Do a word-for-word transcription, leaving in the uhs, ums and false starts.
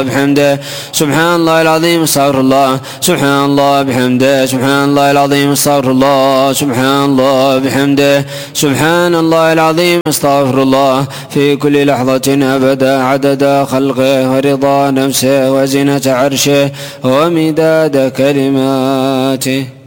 بحمده سبحان الله العظيم استغفر الله سبحان الله بحمده سبحان الله العظيم استغفر الله سبحان الله بحمده سبحان الله العظيم استغفر الله في كل لحظة أبدا عدد خلقه ورضا نفسه وزنة عرشه ومداد كلماته.